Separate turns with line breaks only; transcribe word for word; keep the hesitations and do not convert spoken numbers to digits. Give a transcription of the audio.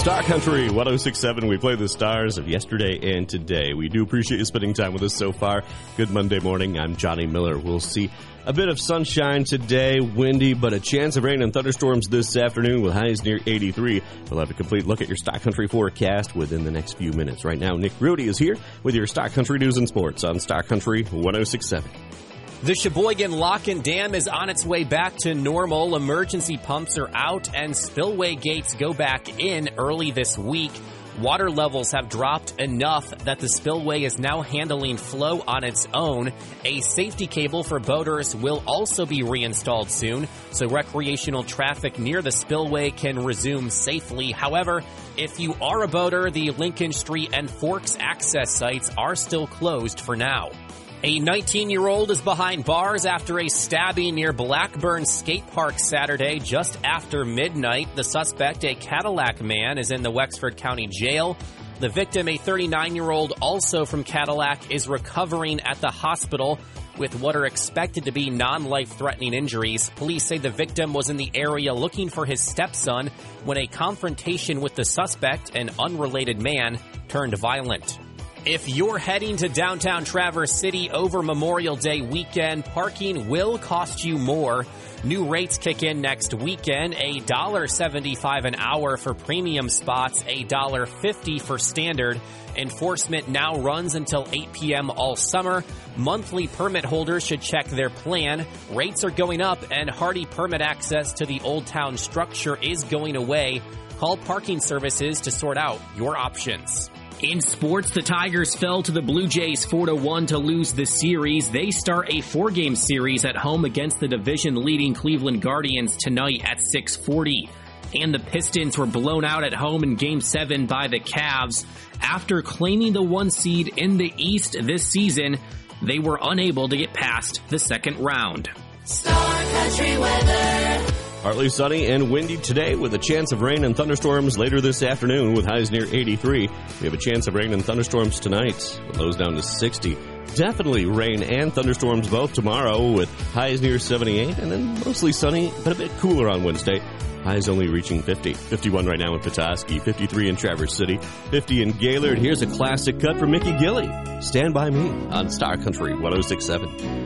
Star Country one oh six point seven. We play the stars of yesterday and today. We do appreciate you spending time with us so far. Good Monday morning. I'm Johnny Miller. We'll see a bit of sunshine today, windy, but a chance of rain and thunderstorms this afternoon with highs near eighty-three. We'll have a complete look at your Star Country forecast within the next few minutes. Right now, Nick Rudy is here with your Star Country news and sports on Star Country one oh six point seven.
The Sheboygan Lock and Dam is on its way back to normal. Emergency pumps are out and spillway gates go back in early this week. Water levels have dropped enough that the spillway is now handling flow on its own. A safety cable for boaters will also be reinstalled soon, so recreational traffic near the spillway can resume safely. However, if you are a boater, the Lincoln Street and Forks access sites are still closed for now. A nineteen-year-old is behind bars after a stabbing near Blackburn Skate Park Saturday just after midnight. The suspect, a Cadillac man, is in the Wexford County Jail. The victim, a thirty-nine-year-old also from Cadillac, is recovering at the hospital with what are expected to be non-life-threatening injuries. Police say the victim was in the area looking for his stepson when a confrontation with the suspect, an unrelated man, turned violent. If you're heading to downtown Traverse City over Memorial Day weekend, parking will cost you more. New rates kick in next weekend, one dollar and seventy-five cents an hour for premium spots, one dollar and fifty cents for standard. Enforcement now runs until eight p.m. all summer. Monthly permit holders should check their plan. Rates are going up, and Hardy permit access to the Old Town structure is going away. Call Parking Services to sort out your options. In sports, the Tigers fell to the Blue Jays four to one to lose the series. They start a four-game series at home against the division-leading Cleveland Guardians tonight at six forty. And the Pistons were blown out at home in Game seven by the Cavs. After claiming the one seed in the East this season, they were unable to get past the second round.
Star Country weather.
Partly sunny and windy today with a chance of rain and thunderstorms later this afternoon with highs near eighty-three. We have a chance of rain and thunderstorms tonight with lows down to sixty. Definitely rain and thunderstorms both tomorrow with highs near seventy-eight and then mostly sunny but a bit cooler on Wednesday. Highs only reaching fifty. fifty-one right now in Petoskey, fifty-three in Traverse City, fifty in Gaylord. Here's a classic cut from Mickey Gilley. Stand By Me on Star Country one oh six point seven.